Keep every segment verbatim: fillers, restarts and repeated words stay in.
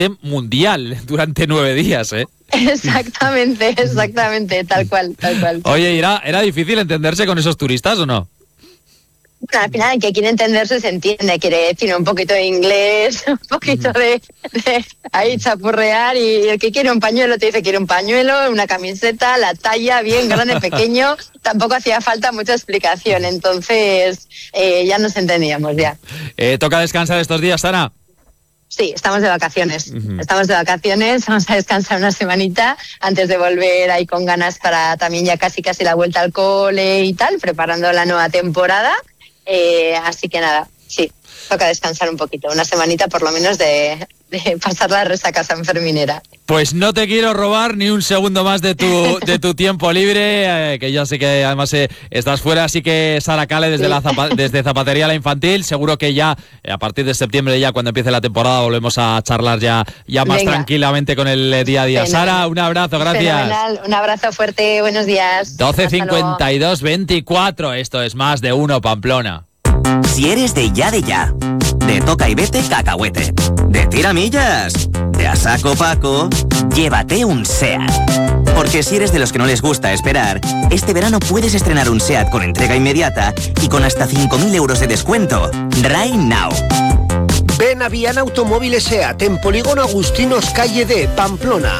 mundial durante nueve días, ¿eh? Exactamente, exactamente, tal cual, tal cual. Oye, ¿era, ¿era difícil entenderse con esos turistas o no? Bueno, al final el que quiere entenderse se entiende, quiere decir un poquito de inglés, un poquito de, de ahí chapurrear, y el que quiere un pañuelo te dice quiere un pañuelo, una camiseta, la talla, bien grande, pequeño, tampoco hacía falta mucha explicación, entonces eh, ya nos entendíamos ya. Eh, ¿Toca descansar estos días, Sara? Sí, estamos de vacaciones, Uh-huh. estamos de vacaciones, vamos a descansar una semanita antes de volver ahí con ganas para también ya casi casi la vuelta al cole y tal, preparando la nueva temporada. Eh, así que nada, sí, toca descansar un poquito, una semanita por lo menos de, de pasar la resaca sanferminera. Pues no te quiero robar ni un segundo más de tu de tu tiempo libre, eh, que ya sé que además eh, estás fuera, así que Sara Cale desde, sí. la zapa, desde Zapatería La Infantil, seguro que ya eh, a partir de septiembre, ya cuando empiece la temporada, volvemos a charlar ya, ya más Venga. tranquilamente con el eh, día a día. Fenomenal. Sara, un abrazo, gracias. Fenomenal. Un abrazo fuerte, buenos días. doce cincuenta y dos veinticuatro, esto es Más de Uno Pamplona. Si eres de ya de ya, de toca y vete cacahuete, de tiramillas, de a saco Paco, llévate un SEAT. Porque si eres de los que no les gusta esperar, este verano puedes estrenar un SEAT con entrega inmediata y con hasta cinco mil euros de descuento. Right now. Ven a Viana Automóviles SEAT en Polígono Agustinos, calle D, Pamplona.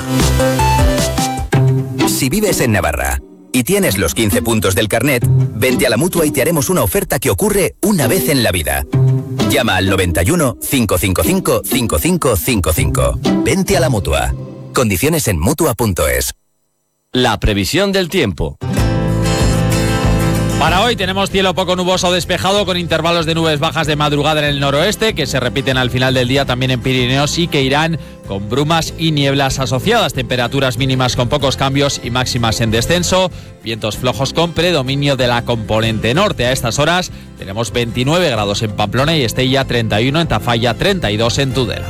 Si vives en Navarra y tienes los quince puntos del carnet, vente a la Mutua y te haremos una oferta que ocurre una vez en la vida. Llama al noventa y uno, cinco cinco cinco, cinco cinco cinco cinco. Vente a la Mutua. Condiciones en mutua punto es. La previsión del tiempo. Para hoy tenemos cielo poco nuboso o despejado, con intervalos de nubes bajas de madrugada en el noroeste, que se repiten al final del día también en Pirineos y que irán con brumas y nieblas asociadas. Temperaturas mínimas con pocos cambios y máximas en descenso. Vientos flojos con predominio de la componente norte. A estas horas tenemos veintinueve grados en Pamplona y Estella, treinta y uno en Tafalla, treinta y dos en Tudela.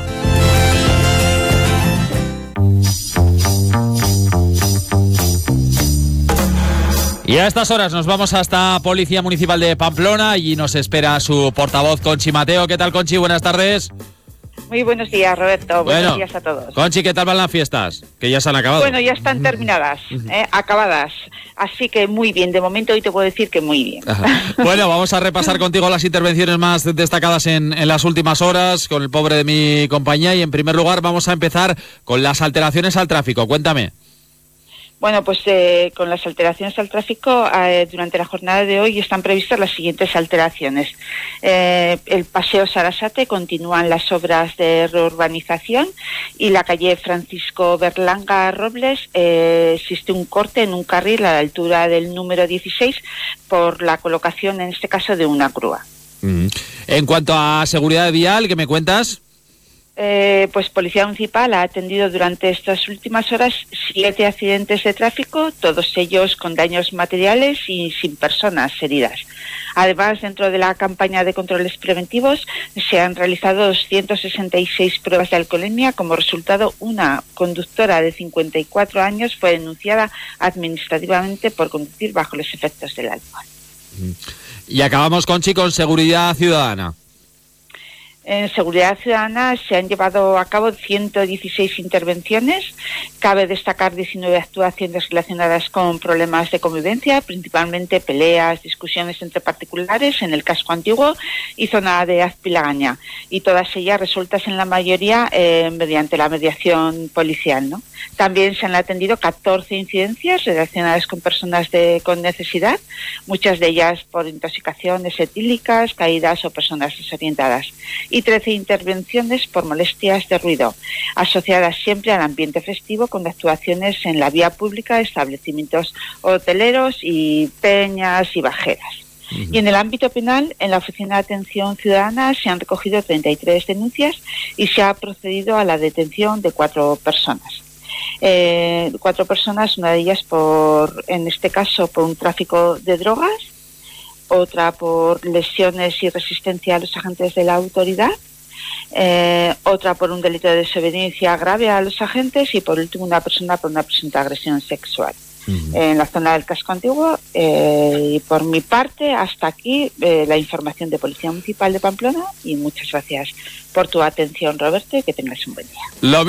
Y a estas horas nos vamos hasta Policía Municipal de Pamplona y nos espera su portavoz, Conchi Mateo. ¿Qué tal, Conchi? Buenas tardes. Muy buenos días, Roberto. Buenos bueno, días a todos. Conchi, ¿qué tal van las fiestas? Que ya se han acabado. Bueno, ya están terminadas, eh, acabadas. Así que muy bien. De momento hoy te puedo decir que muy bien. Ajá. Bueno, vamos a repasar contigo las intervenciones más destacadas en, en las últimas horas con el pobre de mi compañía. Y en primer lugar vamos a empezar con las alteraciones al tráfico. Cuéntame. Bueno, pues eh, con las alteraciones al tráfico, eh, durante la jornada de hoy están previstas las siguientes alteraciones. Eh, el Paseo Sarasate, continúan las obras de reurbanización, y la calle Francisco Berlanga Robles eh, existe un corte en un carril a la altura del número dieciséis por la colocación, en este caso, de una grúa. Mm. En cuanto a seguridad vial, ¿qué me cuentas? Eh, pues Policía Municipal ha atendido durante estas últimas horas siete accidentes de tráfico, todos ellos con daños materiales y sin personas heridas. Además, dentro de la campaña de controles preventivos, se han realizado doscientas sesenta y seis pruebas de alcoholemia. Como resultado, una conductora de cincuenta y cuatro años fue denunciada administrativamente por conducir bajo los efectos del alcohol. Y acabamos, Conchi, con seguridad ciudadana. En seguridad ciudadana se han llevado a cabo ciento dieciséis intervenciones. Cabe destacar diecinueve actuaciones relacionadas con problemas de convivencia, principalmente peleas, discusiones entre particulares en el casco antiguo y zona de Azpilagaña, y todas ellas resueltas en la mayoría eh, mediante la mediación policial, ¿no? También se han atendido catorce incidencias relacionadas con personas de, con necesidad, muchas de ellas por intoxicaciones etílicas, caídas o personas desorientadas, y trece intervenciones por molestias de ruido, asociadas siempre al ambiente festivo, con actuaciones en la vía pública, establecimientos hoteleros y peñas y bajeras. Uh-huh. Y en el ámbito penal, en la Oficina de Atención Ciudadana se han recogido treinta y tres denuncias y se ha procedido a la detención de cuatro personas. Eh, cuatro personas, una de ellas por, en este caso, por un tráfico de drogas, otra por lesiones y resistencia a los agentes de la autoridad, eh, otra por un delito de desobediencia grave a los agentes, y por último una persona por una presunta agresión sexual. Uh-huh. En la zona del casco antiguo. Eh, y por mi parte, hasta aquí eh, la información de Policía Municipal de Pamplona, y muchas gracias por tu atención, Roberto, y que tengas un buen día. Lo